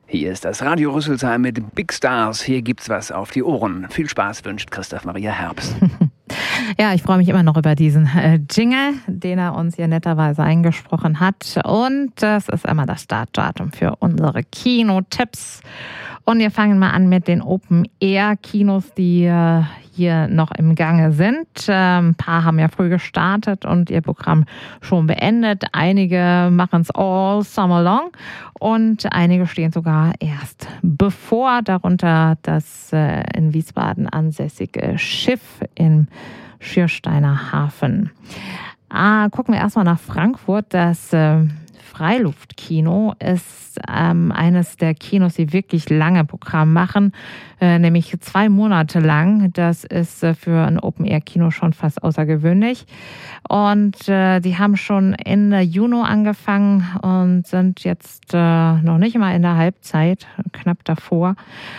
Hier ist das Radio Rüsselsheim mit Big Stars. Hier gibt's was auf die Ohren. Viel Spaß wünscht Christoph Maria Herbst. Ja, ich freue mich immer noch über diesen Jingle, den er uns hier netterweise eingesprochen hat. Und das ist immer das Startdatum für unsere Kinotipps. Und wir fangen mal an mit den Open-Air-Kinos, die hier noch im Gange sind. Ein paar haben ja früh gestartet und ihr Programm schon beendet. Einige machen es all summer long und einige stehen sogar erst bevor. Darunter das in Wiesbaden ansässige Schiff im Schiersteiner Hafen. Gucken wir erstmal nach Frankfurt. Das Freiluftkino ist eines der Kinos, die wirklich lange Programm machen, nämlich 2 Monate lang. Das ist für ein Open-Air-Kino schon fast außergewöhnlich. Und die haben schon Ende Juni angefangen und sind jetzt noch nicht mal in der Halbzeit, knapp davor.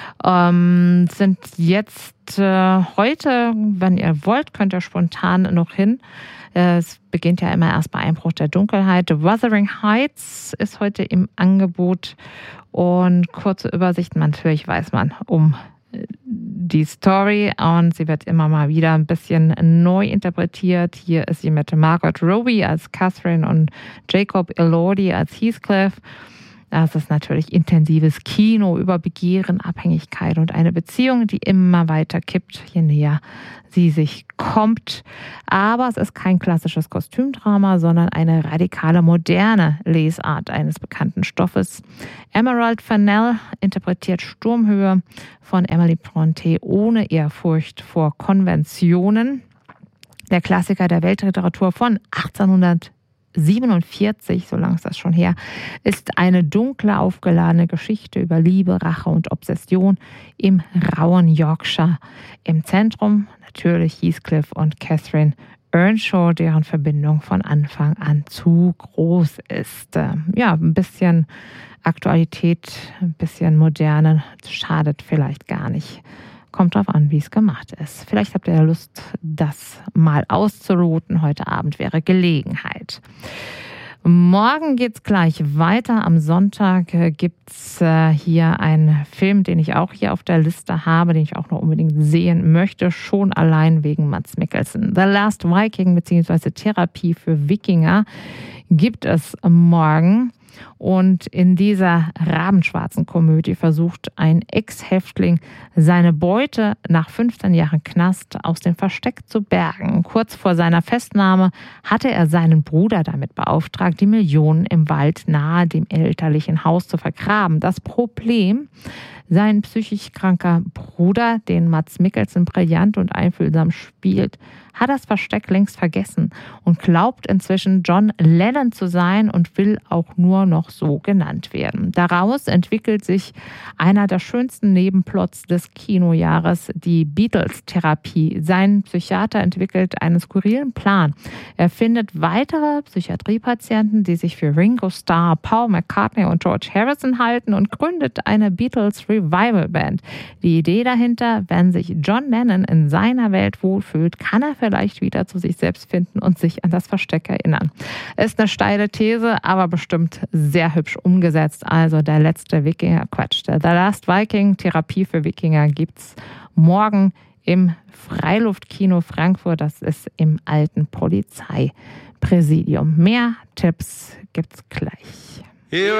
Sind jetzt heute, wenn ihr wollt, könnt ihr spontan noch hin. Es beginnt ja immer erst bei Einbruch der Dunkelheit. Wuthering Heights ist heute im Angebot. Und kurze Übersicht, natürlich weiß man um die Story und sie wird immer mal wieder ein bisschen neu interpretiert. Hier ist sie mit Margot Robbie als Catherine und Jacob Elordi als Heathcliff. Das ist natürlich intensives Kino über Begehren, Abhängigkeit und eine Beziehung, die immer weiter kippt, je näher sie sich kommt. Aber es ist kein klassisches Kostümdrama, sondern eine radikale, moderne Lesart eines bekannten Stoffes. Emerald Fennell interpretiert Sturmhöhe von Emily Brontë ohne Ehrfurcht vor Konventionen. Der Klassiker der Weltliteratur von 1847, so lange ist das schon her, ist eine dunkle, aufgeladene Geschichte über Liebe, Rache und Obsession im rauen Yorkshire. Im Zentrum natürlich Heathcliff und Catherine Earnshaw, deren Verbindung von Anfang an zu groß ist. Ja, ein bisschen Aktualität, ein bisschen Moderne, schadet vielleicht gar nicht. Kommt drauf an, wie es gemacht ist. Vielleicht habt ihr ja Lust, das mal auszuloten. Heute Abend wäre Gelegenheit. Morgen geht's gleich weiter. Am Sonntag gibt's hier einen Film, den ich auch hier auf der Liste habe, den ich auch noch unbedingt sehen möchte, schon allein wegen Mads Mikkelsen. The Last Viking bzw. Therapie für Wikinger gibt es morgen. Und in dieser rabenschwarzen Komödie versucht ein Ex-Häftling seine Beute nach 15 Jahren Knast aus dem Versteck zu bergen. Kurz vor seiner Festnahme hatte er seinen Bruder damit beauftragt, die Millionen im Wald nahe dem elterlichen Haus zu vergraben. Das Problem: sein psychisch kranker Bruder, den Mads Mikkelsen brillant und einfühlsam spielt, hat das Versteck längst vergessen und glaubt inzwischen John Lennon zu sein und will auch nur noch so genannt werden. Daraus entwickelt sich einer der schönsten Nebenplots des Kinojahres, die Beatles-Therapie. Sein Psychiater entwickelt einen skurrilen Plan. Er findet weitere Psychiatriepatienten, die sich für Ringo Starr, Paul McCartney und George Harrison halten und gründet eine Beatles-Revival-Band. Die Idee dahinter: wenn sich John Lennon in seiner Welt wohlfühlt, kann er vielleicht wieder zu sich selbst finden und sich an das Versteck erinnern. Ist eine steile These, aber bestimmt sehr hübsch umgesetzt. Also der letzte Wikinger, The Last Viking, Therapie für Wikinger, gibt's morgen im Freiluftkino Frankfurt. Das ist im alten Polizeipräsidium. Mehr Tipps gibt's gleich.